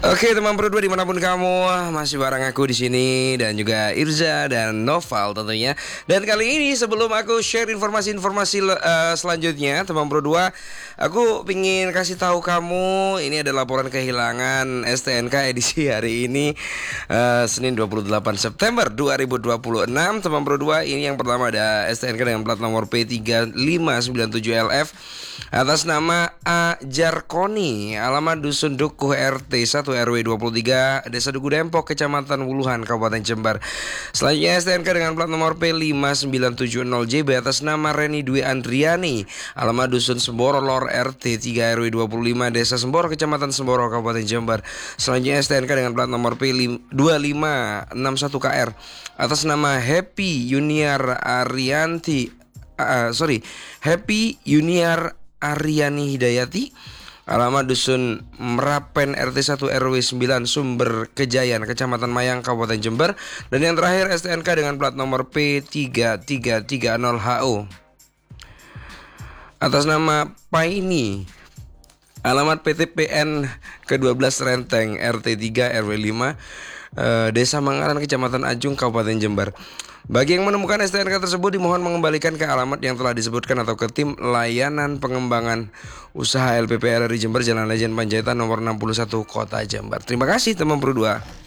Oke teman Pro 2 dimanapun kamu masih bareng aku di sini dan juga Irza dan Noval tentunya. Dan kali ini sebelum aku share informasi-informasi selanjutnya teman Pro 2, aku pingin kasih tahu kamu ini ada laporan kehilangan STNK edisi hari ini Senin 28 September 2026 teman Pro 2. Ini yang pertama ada STNK dengan plat nomor P3597LF atas nama A. Jarkoni, alamat Dusun Dukuh RT 1 RW 23 Desa Duku Dempok, Kecamatan Wuluhan, Kabupaten Jember. Selanjutnya STNK dengan plat nomor P5970JB atas nama Reni Dwi Andriani, alamat Dusun Semboro Lor RT 3 RW 25 Desa Semboro, Kecamatan Semboro, Kabupaten Jember. Selanjutnya STNK dengan plat nomor P2561KR atas nama Happy Yuniar Aryani Hidayati, alamat Dusun Merapen RT 1 RW 9 Sumber Kejayan, Kecamatan Mayang, Kabupaten Jember. Dan yang terakhir STNK dengan plat nomor P3330HO atas nama Paini, alamat PTPN ke-12 Renteng RT 3 RW 5 Desa Mangaran, Kecamatan Ajung, Kabupaten Jember. Bagi yang menemukan STNK tersebut dimohon mengembalikan ke alamat yang telah disebutkan atau ke tim layanan pengembangan usaha LPPRRI Jember, Jalan Lejen Panjaitan nomor 61 Kota Jember. Terima kasih teman Pro 2.